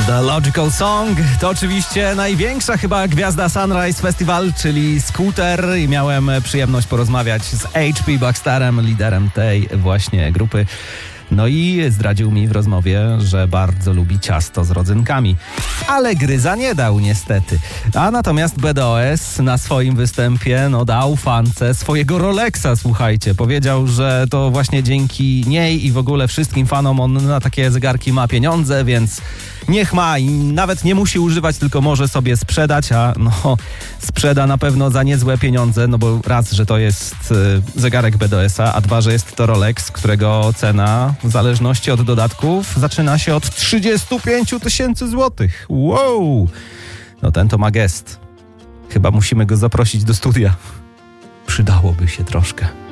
The Logical Song to oczywiście największa chyba gwiazda Sunrise Festival, czyli Scooter, i miałem przyjemność porozmawiać z H.P. Baxterem, liderem tej właśnie grupy. No i zdradził mi w rozmowie, że bardzo lubi ciasto z rodzynkami. Ale gryza nie dał niestety. A natomiast BDOS na swoim występie dał fance swojego Rolexa, słuchajcie. Powiedział, że to właśnie dzięki niej i w ogóle wszystkim fanom on na takie zegarki ma pieniądze, więc niech ma i nawet nie musi używać, tylko może sobie sprzedać, a sprzeda na pewno za niezłe pieniądze, bo raz, że to jest zegarek BDS-a, a dwa, że jest to Rolex, którego cena w zależności od dodatków zaczyna się od 35 000 złotych. Wow! Ten to ma gest. Chyba musimy go zaprosić do studia. Przydałoby się troszkę.